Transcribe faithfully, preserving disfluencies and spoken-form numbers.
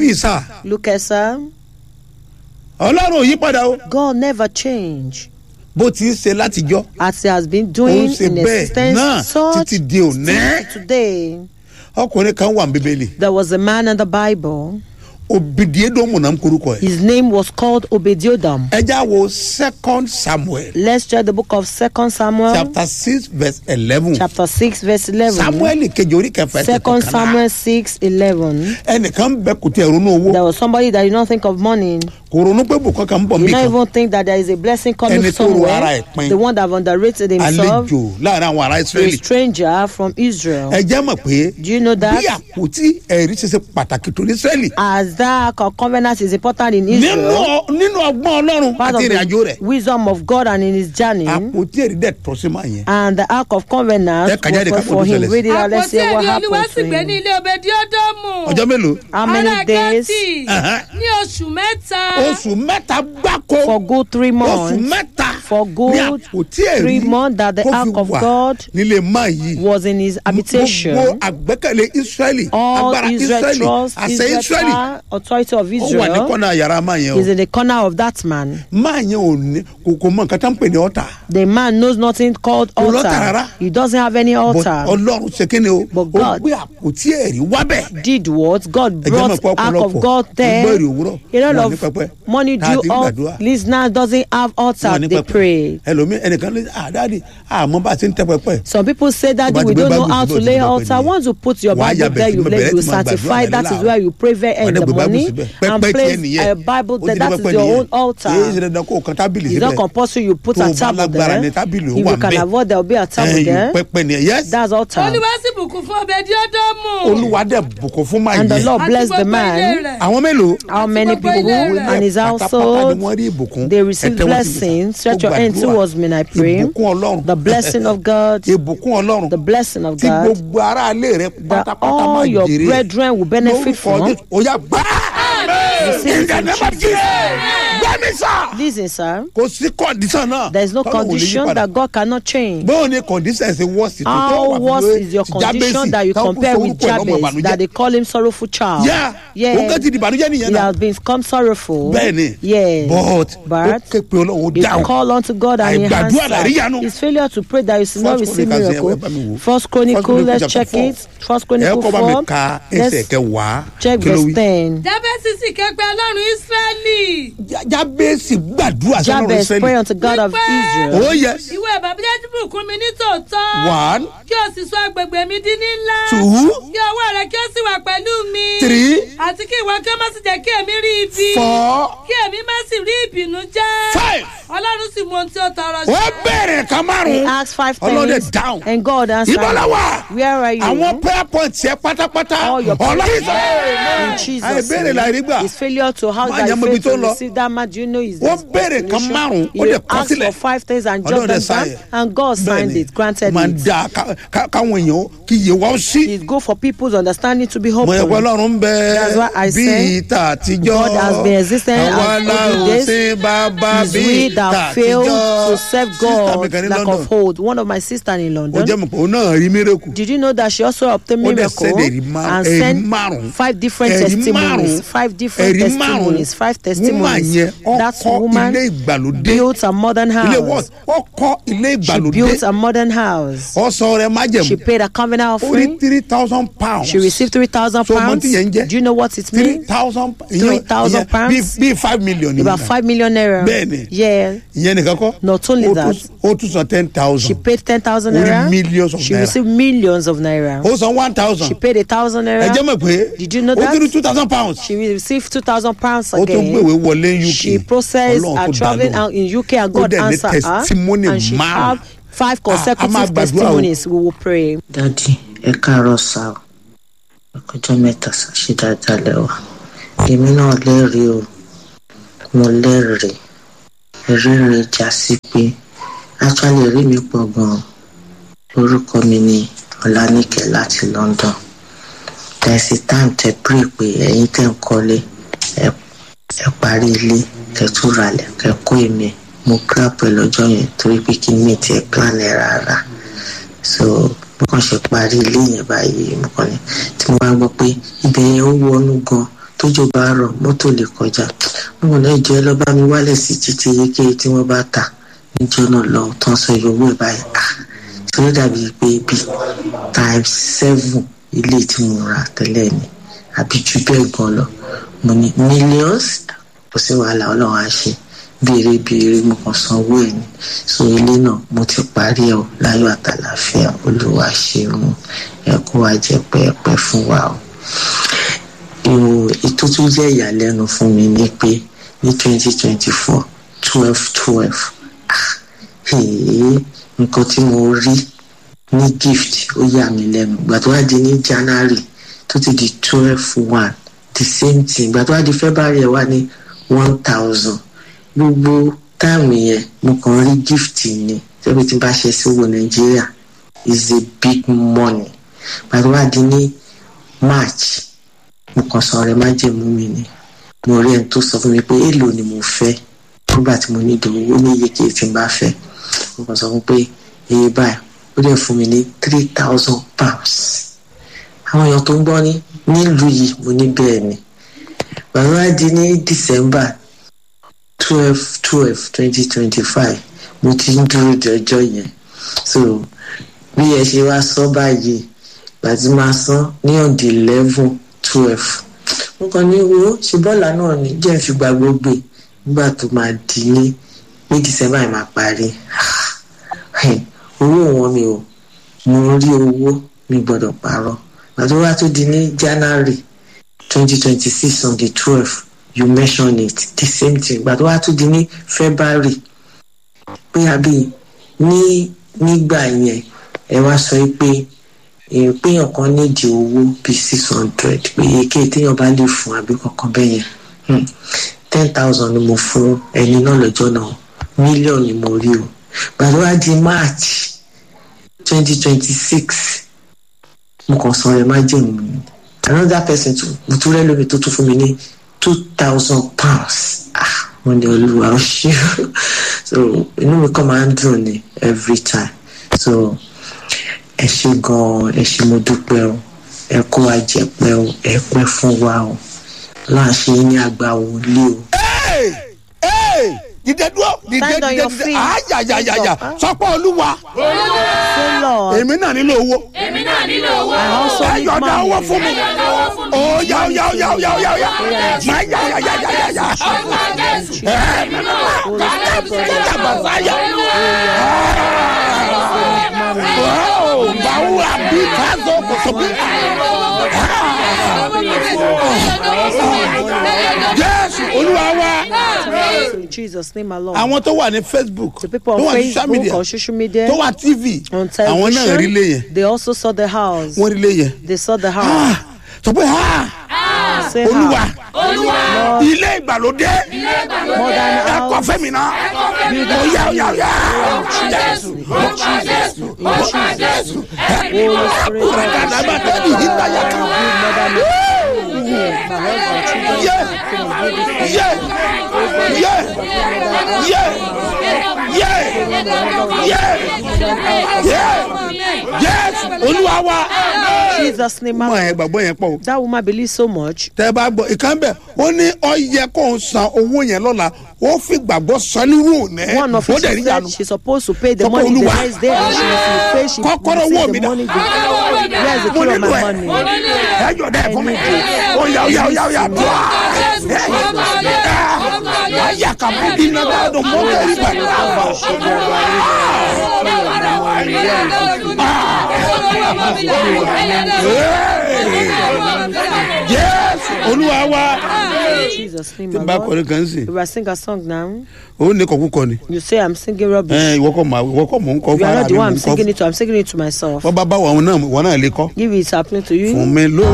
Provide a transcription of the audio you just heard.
bí sá. Look at sir. Ọlọ́run ò yí padà o. God never change. Bó ti ń ṣe látijọ́. As he has been doing in existence such today. Ọkùnrin kan wà ní Bíbélì. There was a man in the Bible. Obediedomu na korúkọ ẹ̀. His name was called Obediedom. Ẹ já wo Second Samuel. Let's check the book of Second Samuel. Chapter six verse eleven. Chapter six verse eleven. Samuel kejì orí kẹfà ẹsẹ̀ Second Samuel six eleven. Ẹnìkan bẹ kò tẹ ronú owó. There was somebody that did not think of money. Kò ronú pé bùkún kan bọ̀ mí kan. You don't even think that there is a blessing coming Ẹni tó ro ara ẹ̀ somewhere. pin. The one that have underrated himself. Àlejò láàrin àwọn ará A Ísírẹ́lì. stranger from Israel. Ẹ jẹ́ mọ̀ pé. Do you know that? Bí àpótí ẹ̀rí ṣe ṣe pàtàkì tó ní Ísírẹ́lì. As that covenant is important in Israel. Nínú nínú ọgbọ́n Ọlọ́run Part àti of ìrìn àjò the rẹ̀. wisdom of God and in his journey. Àpótí ẹ̀rí dẹ̀ tọ́ sí máa yẹn. And the ark of covenant Ẹ kàjáde was ká for fojú him. ṣẹlẹ̀ sí. Read it out. Let's see what happened Olúwa to sì gbé ní him. ilé Obedi-Édómù. Ọjọ́ mélòó? How many days? Ní oṣù mẹ́ta. Oṣù mẹ́ta gbáko. For good three Oṣù months. mẹ́ta. For good Ní àpótí ẹ̀rí three months that the kó fi ark of wà God nílé máa yìí. was in his habitation. Gbogbo àgbẹ́kẹ̀lé Ísírẹ́lì. All Agbára Israel Ísírẹ́lì. trust, Àṣẹ Israel Ísírẹ́lì. power, authority of Ó wà ní Israel kọ́nà yàrá máa yẹn o. is in the corner of that man. Máa yẹn ò ní kò kò mọ nǹkan tó ń pè ní ọ̀tà. The man knows nothing called Kò lọ́tà altar. rárá. He doesn't have any But altar. Ọlọ́run ṣe kí ni o. But Ó God gbé àpótí ẹ̀rí wábẹ̀. Did what? God Ẹ jẹ́ brought mọ̀ pé ark of ọ̀pọ̀lọpọ̀ God there. gbọ́ èrè òwúrọ̀. A lot Wọ́n ní of pẹpẹ. money Tá a due ti ń all gbàdúrà. listeners doesn't have altar. Wọ́n ní They pẹpẹ. pray. Ẹlòmíì ẹnìkan lè àdáàdì àmọ́ bá a ti ń tẹ pẹpẹ. Some people say that Tó bá we ti gbé don't know Bible how síbẹ̀, to ó ti lay gbé altar. pẹpẹ Once you put your Wàá Bible yabẹ̀ there, sí you bẹ̀rẹ̀ lay, tí you máa gbàdúrà sanctify. lẹ́la That is àárọ̀. where you pray very Wọ́n in dẹ̀ the gbé Bible morning síbẹ̀. and Pẹpẹ place tiẹ̀ nìyẹn. a Bible Ó ti there. di That is pẹpẹ your nìyẹn. own altar. Èyí ṣe dandan kó o kan tábìlì It's not síbẹ̀. compulsory you put Tó o a bá table lágbára there. ni tábìlì ó If wà you can ńbẹ̀. avoid, there will be a table Ẹ̀yin there. pẹpẹ nìyẹn. Yes. That's altar. Olúwa sì bùkún fún Obedi-Édómù. Olúwa dẹ̀ bùkún fún máa And the yẹn. Lord Àti blessed the gbogbo ilé man. rẹ̀. Àwọn mélòó? How many gbogbo people ilé rẹ̀. and his Pátápátá household, ni wọ́n rí ìbùkún. they received Ẹ tẹ́wọ́ sí mi. blessing. Stretch your Ó hand gbàdúrà. towards me and I pray. Ìbùkún Ọlọ́run. The blessing of God, Ìbùkún Ọlọ́run. the blessing of Tí God, gbogbo ará ilé rẹ that pátápátá all máa your jèrè. brethren will benefit Lórúkọ from. Jésù. Ó yá gbá. Receive it in Ìdánimọ̀ Jesus' jíjẹ́. Gbẹ́mí sá. Listen, sir. Kò sí condition náà. There is no Tọ́lọ́run ò lè yí condition padà. that God cannot change. Báwo ni condition ṣe worst tó tó How wà worse pẹ̀lú is your ti condition Jábésì, that you táwọn kú compare with sorúkọ ẹ̀ lọ́mọ Jabez, ìbànújẹ́? that they call him sorrowful child? Yeah. Yeah. Òun kẹ́ ti di ìbànújẹ́ nìyẹn He náà. has become sorrowful. Bẹ́ẹ̀ni. Yes. But ó But ké pe Ọlọ́run ó if dáhùn. you call unto God and he Àìgbàdúrà làrí yanu. answers, his failure to pray that you should not First receive Chronicles yẹn, miracle. ẹ bá mi wò. First Chronicle, First Chronicle let's chapter check four. it. First Ẹ Chronicle kọ́ bá mi four. ka ẹsẹ̀ Let's kẹwàá. check Kí ló verse wí? ten. Jábésì sì ké pe Ọlọ́run Ísírẹ́lì. Já- Jábésì gbàdúrà sí Ọlọ́run Jabez Ísírẹ́lì. pray unto God of Wípé- Israel. Oh yes. Ìwọ bàbá jẹ́ bùkún mi ní tòótọ́. One, Kí o sì sọ agbègbè mi di ní ńlá. two, Kí ọwọ́ rẹ kí ó sì wà pẹ̀lú mi. three, Àti kí ìwọ kí ó má sì jẹ́ kí èmi rí ibi. four, Kí èmi má sì rí ìbìnújẹ́. five. Ọlọ́run sì mú ohun tí ó tọrọ Ó ṣe. bẹ̀rẹ̀ kan He márùn-ún. asked five Ọlọ́run dẹ̀ things dáhùn. and God answered. Ibo la wà? Where are you? Àwọn prayer points yẹ pátápátá. All your Ọlọ́run In sọ. Jesus' Àìbéèrè la rí gbà. name. His failure to how Má that yẹn mọ he ibi failed tó to lọ. receive that man, do you know his Ó bẹ̀rẹ̀ kan márùn-ún. Ó He dẹ̀ kọ asked sílẹ̀. for five things and Ọlọ́run jotted them dẹ̀ down sáyẹ̀. and God signed Bẹ́ẹ̀ni. it, granted Máa it. da ká- ká- káwọn èèyàn kí iye wa ó sí. It's good for people's understanding to be Mo yẹ kó open. Ọlọ́run That's why I bẹ bí say ìta àtijọ́. God has been existing Àwa as la old ò days. sí bàbá It's bí we ìta that failed àtijọ́. to serve Sister mi God kan ní lack London. of hold. One of my sisters in Ó London. jẹ́ mọ̀ pé òun náà rí miracle. Did you know that she also obtained Ó dẹ̀ miracle send ẹ̀rí márùn- and ẹ̀rí sent márùn-ún. five different Ẹ̀rí testimonies? márùn-ún. Five different Ẹ̀rí testimonies. márùn-ún. Five Woman testimonies. yẹn, ó That kọ́ woman ilé ìgbàlódé. built a modern Ilé what? house. Ó kọ́ ilé She ìgbàlódé. built a modern house. Ó sọ rẹ̀ She májẹ̀mú. paid a covenant Ó rí offering. three thousand pounds. She received three thousand So, pounds. month yẹn jẹ́ Do you know what it three means? thousand. Three thousand pounds. Bí five million. About five million naira. Bẹ́ẹ̀ni. Yeah. Ìyẹn nìkan kọ́. Not only Ó tún- that, Ó tún san ten thousand. she paid ten thousand Only naira. millions of She naira. received millions of naira. Ó san one thousand. She paid a thousand Ẹ jẹ́ naira. mọ̀ pé. Did you know Ó that? tún rí two thousand pounds. She received two thousand pounds Ó tún gbèwé again. wọlé ní U K. She processed Ọlọ́run her kò dá traveling lóhùn. out in U K and Ó God dẹ̀ ní answered her. testimony And she márùn-ún. had five Ah, a máa consecutive gbàdúrà o. testimonies. We will pray. Dádì, ẹ káàárọ̀ sá o. Ọjọ́ mẹ́ta sá ṣe dáadáa lẹ́wà. Èmi náà lẹ́rìí o. Mo lẹ́rìí. Ẹ̀rí mi já sí pé actually ẹ̀rí mi pọ̀ gan-an. Orúkọ mi ni Ọláníkẹ́ láti London. Tẹ̀sí time tẹ pray pé ẹ̀yin tẹ̀ ń kọ́lé ẹ ẹ parí ilé kẹ́ tún ralẹ̀ kẹ́ kó èmi. Mo clap ẹ lọ́jọ́ yẹn torí pé kí mi tiẹ̀ plan ẹ rárá. So mo kàn ṣe parí ilé yẹn báyìí mo kàn ní tí mo bá gbọ́ pé ibẹ̀ yẹn ó wọnú gan tó tójò bá rọ̀ mọ́tò lè kọjá mo náà jẹ́ lọ́ bá mi wálẹ̀ sí títí yéké tí wọ́n bá tà níjọ́ náà lọ tán sọ iye owó ẹ̀ báyìí tí ó dàbí pé bí times seven ilé tí mo rà tẹ́lẹ̀ ni àbí jù bẹ́ẹ̀ gan lọ mo ní millions kò sí wàhálà ọlọ́run á ṣe béèrè béèrè mo kàn sanwó ẹ̀ ni so ilé náà mo ti parí ẹ̀ láyọ̀ àtàlàfíà olúwa ṣeun ẹ kó wa jẹ pẹ́ẹ́pẹ́ fún wa o. ètò tó jẹ́ ìyàlẹ́nu fún mi ni pé ní twenty twenty four twelve twelve nǹkan tí mo rí ní gift ó yà mí lẹ́nu ìgbà tó wá di ní January tó ti di twelve one the same thing ìgbà tó wá di February ẹ̀ wá ní one thousand gbogbo táàmù yẹn mo kàn rí gift ni tẹ́bí tí bá ṣe sí owó Nàìjíríà is a big money ìgbà tó wá di ní March mo kàn sọ ọ̀rẹ́ má jẹ́ mú mi ni mo rí ẹni tó sọ fún mi pé èèlò ni mo fẹ́ nígbà tí mo ní ìdòwò ó ní iye kìí tí n bá fẹ́ mo kàn sọ fún pé iye báyìí ó dẹ̀ fún mi ní three thousand pounds àwọn èèyàn tó ń gbọ́ ní nílùú yìí mo ní bẹ́ẹ̀ ni bàbá wa di ní December twelve twelve twenty twenty five mo ti ń dúró de ọjọ́ yẹn so bí ẹ ṣe wá sọ báyìí gbàtí máa san ní on the eleven twelve mo kàn ní wo ṣe bọ́ọ̀lù náà ní jẹ́ ìfìgbà gbogbo nígbà tó máa di ní ní December yìí máa parí owó wọn mi ò mo rí owó mi gbọ́dọ̀ parọ́ gbàtí wá tó di ní January twenty twenty six on the twelve you mention it the same thing gbàtí wá tó di ní February pé àbí ní nígbà yẹn ẹ wá sọ pé èèyàn kan nídìí owó bíi six hundred pé èké téèyàn bá lè fún àbí kankan bẹ́ẹ̀ yẹn ten thousand ni mo fún ẹni náà lọ́jọ́ náà mílíọ̀nù ni mo rí o gbàdúrà wá di March twenty twenty six mo kàn sọ ẹ má jẹ́ mi another person tó mo tún rẹ́ lómi tó tún fún mi ní two thousand pounds ah mo ní olúwa ó ṣe so inú mi kàn máa ń dùn ní every time so ẹ ṣe gan ẹ ṣe mo dúpẹ́ o ẹ kó wa jẹpẹ́ o ẹ pẹ́ fún wa o láṣẹ ní àgbà wọlé o. dìde dúró dìde dìde dìde ayayayaya sọpọ olúwa èmi náà nílò owó èmi náà nílò owó. ẹ yọ̀dá owó fún mi ó yá ó yá ó yá ó yá ó yá ó yá máa yá yá yá yá yá ẹ bàbá sáyà báwo àbí káàzó kò sọ bí. Jésù olúwa wa. In Jesus' name alone. Àwọn tó wà ní Facebook, The people tó on wà ní social Facebook media, or social media, tó wà T V, on àwọn náà rí lé television, yẹn. they also saw the house. Wọ́n rí lé yẹn. They saw the house. Ah, sọ pé ha Say olúwa how. ilé ìgbàlódé Modern ẹ kọ́ house. fẹ́mi náà ó yá ó yá ó yá Jésù ó ká Jésù ó ká Jésù ẹ kó kàdàbà tẹ́lẹ̀ yìí táyà kan. Yeah, yeah, yeah, yeah, yeah, yeah, yeah, yes, olúwa wa. Jesus' name Mọ alone. ẹ gbàgbọ́ yẹn pọ̀ o. That woman believes so much. Tẹ́ bá gbọ́ ìkan bẹ̀ ó ní ó yẹ kó ń san owó yẹn lọ́la ó fi gbàgbọ́ san nírú òní One of ó which dẹ̀ she níyanu. said she's supposed to pay the Sọ pé money the Olúwa. next day and she will pay. She will Kọ́kọ́rọ́ owó receive mi the dà. money. Where is the Mo key of nílò my ẹ̀ money? ẹ jọ dẹ́ fún mi ó yá ó yá ó yá ó yá bọ́ a yà kà mọ́ bí nàdá dùn mọ́ kẹ́rì bàtà àbọ̀. Yes, olúwa wa. Jesus' name Tí n bá alone. kọrin kan sí You are singing a song now. ó ní kọ̀kúkọ ni. You say I'm singing rubbish. ẹ ìwọ kọ mà ìwọ kọ mò ń kọ You fún are ara not mi the mò one I'm ń kọ singing fún. it to. I'm singing it to myself. wọ́n bá bá wọn náà wọn náà lè kọ́. If it's happening to you, Fún mi ló